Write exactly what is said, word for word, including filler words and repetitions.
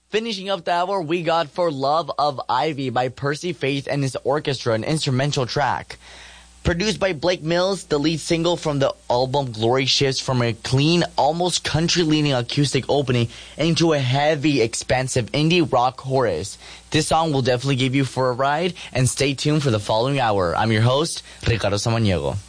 Finishing up the hour, we got For Love of Ivy by Percy Faith and his orchestra, an instrumental track. Produced by Blake Mills, the lead single from the album Glory shifts from a clean, almost country-leaning acoustic opening into a heavy, expansive indie rock chorus. This song will definitely give you for a ride, and stay tuned for the following hour. I'm your host, Ricardo Samaniego.